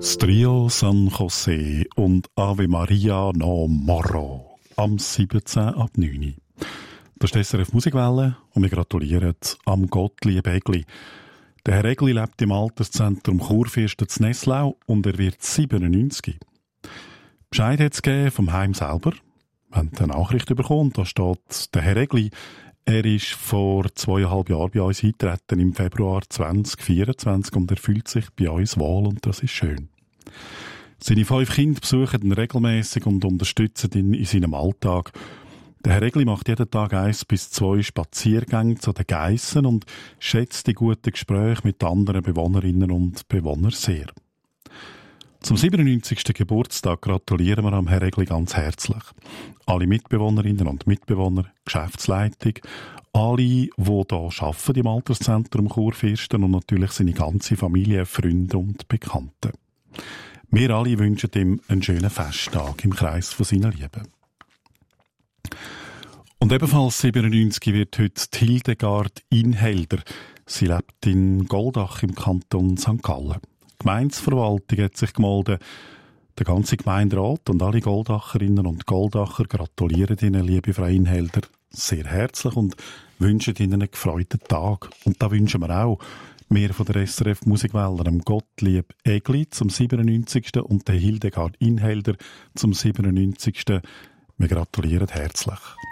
Das Trio San José und Ave Maria no Morro am 17 ab 9. Das ist die SRF Musikwelle und wir gratulieren am Gottlieb Egli. Der Herr Egli lebt im Alterszentrum Kurfürsten zu Nesslau und er wird 97. Bescheid hat es gegeben vom Heim selber. Wir haben eine Nachricht bekommen, da steht, der Herr Egli, er ist vor 2,5 Jahren bei uns eingetreten im Februar 2024 und er fühlt sich bei uns wohl und das ist schön. Seine 5 Kinder besuchen ihn regelmässig und unterstützen ihn in seinem Alltag. Der Herr Egli macht jeden Tag 1 bis 2 Spaziergänge zu den Geissen und schätzt die guten Gespräche mit anderen Bewohnerinnen und Bewohnern sehr. Zum 97. Geburtstag gratulieren wir am Herr Egli ganz herzlich. Alle Mitbewohnerinnen und Mitbewohner, Geschäftsleitung, alle, die hier arbeiten im Alterszentrum Kurfürsten und natürlich seine ganze Familie, Freunde und Bekannte. Wir alle wünschen ihm einen schönen Festtag im Kreis von seiner Liebe. Und ebenfalls 97 wird heute Hildegard Inhelder. Sie lebt in Goldach im Kanton St. Gallen. Die Gemeindeverwaltung hat sich gemeldet. Der ganze Gemeinderat und alle Goldacherinnen und Goldacher gratulieren Ihnen, liebe Frau Inhelder, sehr herzlich und wünschen Ihnen einen gefreuten Tag. Und da wünschen wir auch wir von der SRF Musikwelle dem Gottlieb Egli zum 97. und der Hildegard Inhelder zum 97. Wir gratulieren herzlich.